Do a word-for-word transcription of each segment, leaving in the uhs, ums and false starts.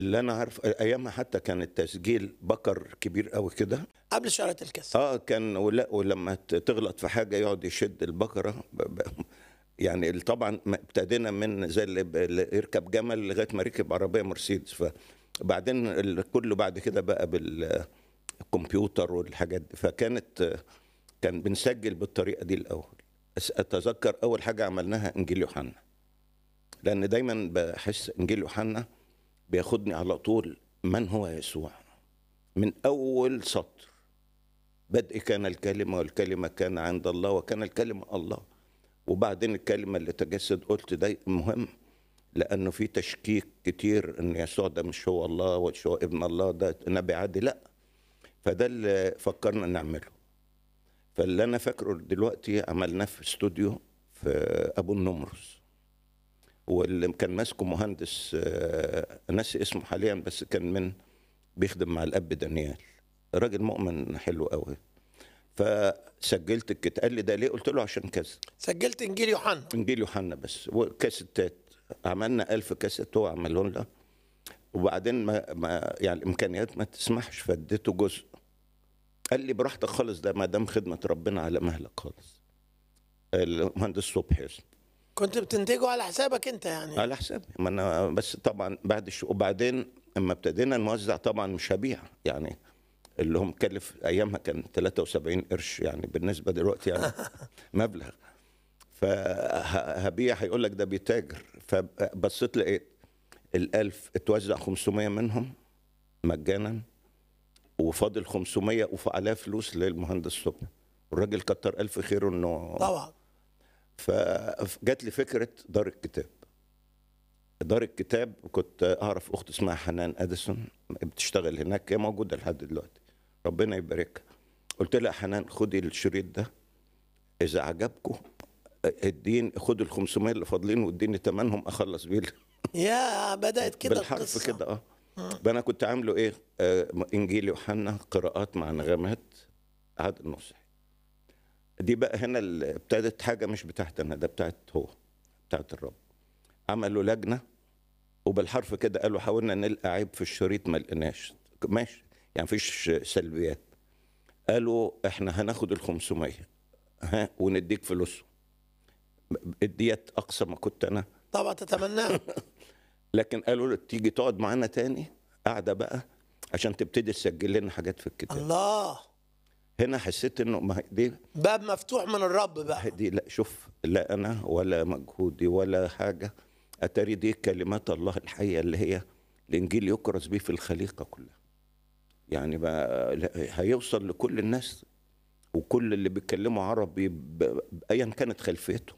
اللي أنا عارف أيامها حتى كان التسجيل بكر كبير قوي كده. قبل شرايط الكاسيت. اه كان ولا ولما ت- تغلط في حاجه يقعد يشد البكره ب- ب- يعني ال- طبعا ما ابتدينا من زي اللي ب- اللي يركب جمل لغايه ما ركب عربيه مرسيدس، فبعدين ال- كله بعد كده بقى بالكمبيوتر والحاجات دي. فكانت آه، كان بنسجل بالطريقه دي الاول. أس- اتذكر اول حاجه عملناها انجيل يوحنا، لان دايما بحس انجيل يوحنا بياخدني على طول من هو يسوع من اول سطر. بدء كان الكلمة والكلمة كان عند الله وكان الكلمة الله. وبعدين الكلمة اللي تجسد، قلت ده مهم لأنه في تشكيك كتير إن يسوع ده مش هو الله ومش هو ابن الله، ده نبي عادي، لا. فده اللي فكرنا نعمله. فاللي أنا فاكره دلوقتي عملناه في استوديو في أبو النمرس، واللي كان ماسكه مهندس آه، ناسي اسمه حاليا، بس كان من بيخدم مع الأب دانيال، راجل مؤمن حلو قوي. فسجلت الكتاب، قال لي ده ليه؟ قلت له عشان كذا. سجلت انجيل يوحنا. انجيل يوحنا بس وكاسيتات، عملنا ألف كاسيت هو عملهم لنا. وبعدين ما, ما يعني الامكانيات ما تسمحش، فاديته جزء. قال لي براحتك خالص، ده ما دام خدمه ربنا على مهلك خالص. المهندس صبحي اسمه. كنت بتنتجه على حسابك انت يعني؟ على حسابي، ما انا بس طبعا بعد الشو. وبعدين اما ابتدينا نوزع طبعا مش هبيع يعني، اللي هم كلف ايامها كان ثلاثة وسبعين قرش، يعني بالنسبه دلوقتي يعني مبلغ. فهبيع هيقول لك ده بيتاجر. فبصيت لقيت الألف اتوزع خمسمية منهم مجانا، وفاضل خمسمية وعليها فلوس للمهندس صبحي، والراجل كتر ألف خيره إنه طبعا. فجات لي فكرة دار الكتاب. دار الكتاب كنت أعرف أخت اسمها حنان أديسون بتشتغل هناك، هي موجودة لحد دلوقتي، ربنا يباركها. قلت لها حنان خدي الشريط ده، إذا عجبكم ادين خدوا ال خمسمية اللي فاضلين واديني ثمنهم اخلص بيه. يا بدأت كده بالحرف القصة. كده اه. انا كنت عامله ايه، آه انجيل يوحنا قراءات مع نغمات عادل نصحي. دي بقى هنا اللي ابتدت حاجه مش بتاعت انا، ده بتاعت هو، بتاعت الرب. عملوا لجنه وبالحرف كده قالوا حاولنا نلقى عيب في الشريط ما لقيناش، ماشي يعني مفيش سلبيات. قالوا احنا هناخد ال خمسمية ها ونديك فلوسهم. اديت اقصى ما كنت انا طبعا تتمناه. لكن قالوا له تيجي تقعد معانا تاني قاعده بقى عشان تبتدي تسجل لنا حاجات في الكتاب. الله. هنا حسيت انه ما هي دي باب مفتوح من الرب بقى. دي لا شوف، لا انا ولا مجهودي ولا حاجه، اتاري دي كلمات الله الحيه اللي هي الانجيل يكرز بيه في الخليقه كلها. يعني بقى هيوصل لكل الناس وكل اللي بيتكلموا عربي بايا كانت خلفيتهم.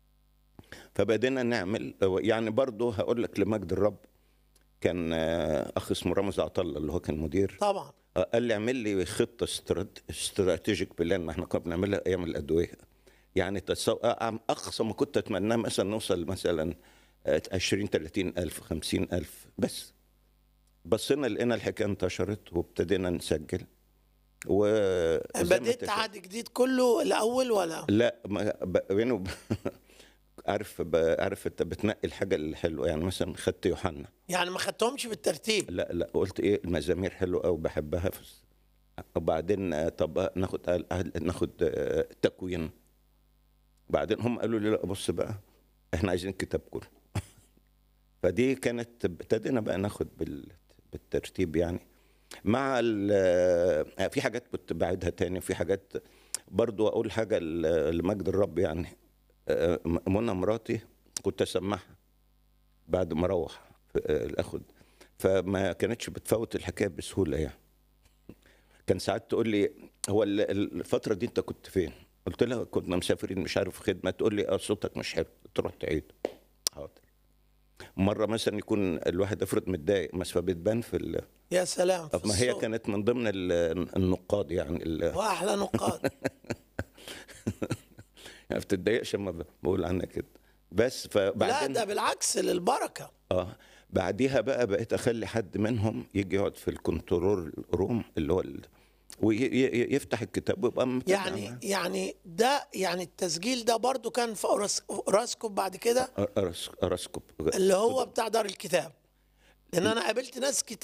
فبدينا نعمل يعني برضه هقول لك لمجد الرب، كان اخ اسمه رامز عطله اللي هو كان مدير، طبعا. قال لي اعمل لي خطه استراتيجيك بلان، ما احنا كنا بنعملها ايام الادويه. يعني تصو... اقصى ما كنت اتمناه مثلا نوصل مثلا عشرين ثلاثين الف خمسين الف بس. بصينا لقينا الحكايه انتشرت وابتدينا نسجل. و بديت عهد جديد كله الاول ولا لا بينه عارف عارف انت بتنقي الحاجه الحلوه، يعني مثلا خدت يوحنا، يعني ما خدتهمش بالترتيب؟ لا لا قلت ايه المزامير حلوه قوي بحبها، وبعدين طب ناخد ناخد تكوين. بعدين هم قالوا لي لا بص بقى احنا عايزين الكتاب كله. فدي كانت ابتدينا بقى ناخد بالترتيب يعني. مع في حاجات كنت بعيدها تاني، وفي حاجات برضو اقول حاجه لمجد الرب يعني. منى مراتي كنت اسمعها بعد ما اروح اخد، فما كانتش بتفوت الحكايه بسهوله يعني. كان ساعات تقول لي هو الفتره دي انت كنت فين؟ قلت لها كنا مسافرين مش عارف خدمه. تقول لي اه صوتك مش حلو، تروح تعيد. حاضر. مره مثلا يكون الواحد افرض متضايق بس فبتبان في ال... يا سلام في ما هي الصوت. كانت من ضمن النقاد يعني ال... واحلى نقاد. ما بتتضايقش لما بقول عنها كده. بس فبعدين لا ده بالعكس للبركه. اه بعديها بقى بقيت اخلي حد منهم يجي يقعد في الكنترول روم اللي هو ال... ويفتح الكتاب ويبقى متابع يعني معاه. يعني ده يعني التسجيل ده برضو كان في راسكوب بعد كده، ارسكوب اللي هو بتاع دار الكتاب. لان انا قابلت ناس كتير